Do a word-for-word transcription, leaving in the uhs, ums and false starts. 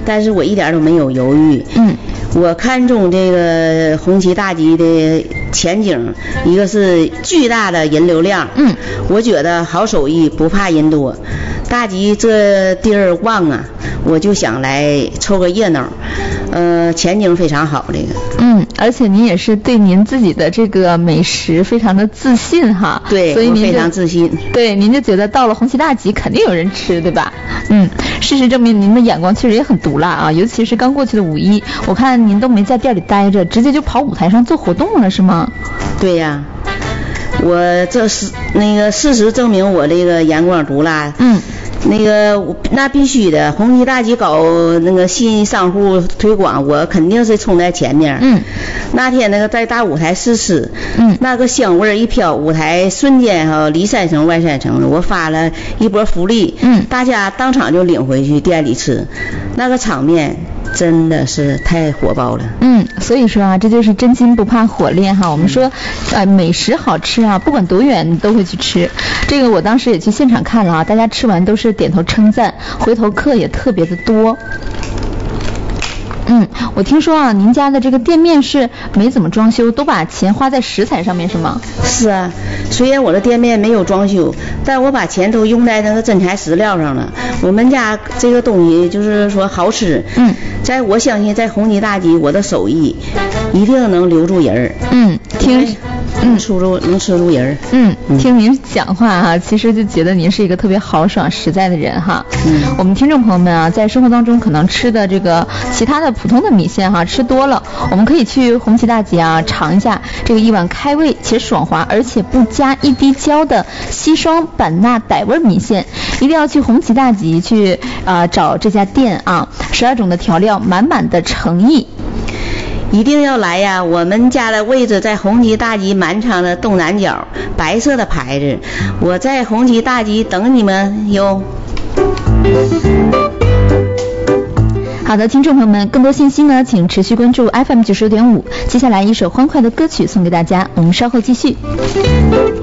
但是我一点都没有犹豫。 嗯， 我看中这个红旗大吉的前景，一个是巨大的人流量。 嗯， 我觉得好手艺不怕人多，大吉这地儿旺啊，我就想来凑个热闹。呃，前景非常好，这个。 嗯，而且您也是对您自己的这个美食非常的自信哈。 对， 所以您非常自信。 对，您就觉得到了红旗大吉肯定有人吃，对吧？嗯，事实证明您的眼光确实也很毒辣啊，尤其是刚过去的五一，我看您都没在店里待着，直接就跑舞台上做活动了，是吗？ 对呀，我这是那个事实证明我这个眼光毒辣。 嗯。 那个那必须的，红旗大吉搞那个新商户推广，我肯定是冲在前面。 嗯， 那天那个在大舞台试吃， 嗯， 那个香味一飘，舞台瞬间哈里三层外三层，我发了一波福利， 嗯， 大家当场就领回去店里吃，那个场面真的是太火爆了。 嗯，所以说啊，这就是真金不怕火炼哈。我们说，呃，美食好吃啊，不管多远你都会去吃。这个我当时也去现场看了啊，大家吃完都是点头称赞，回头客也特别的多。嗯，我听说啊，您家的这个店面是没怎么装修，都把钱花在食材上面，是吗？ 是啊，虽然我的店面没有装修，但我把钱都用在那个真材实料上了。我们家这个东西就是说好吃， 嗯， 在我相信在红旗大吉，我的手艺一定能留住人。 嗯，听。 嗯，吃住能吃住人。 嗯，听您讲话哈、啊，其实就觉得您是一个特别豪爽实在的人哈。 嗯， 我们听众朋友们啊，在生活当中可能吃的这个其他的普通的米线哈、啊，吃多了，我们可以去红旗大吉啊尝一下这个一碗开胃且爽滑，而且不加一滴胶的西双版纳傣味米线。一定要去红旗大吉去啊、呃、找这家店啊，十二种的调料，满满的诚意。 一定要来呀！我们家的位置在红旗大吉满场的东南角，白色的牌子。我在红旗大吉等你们哟。 好的，听众朋友们，更多信息呢，请持续关注 F M 九十六点五。接下来一首欢快的歌曲送给大家，我们稍后继续。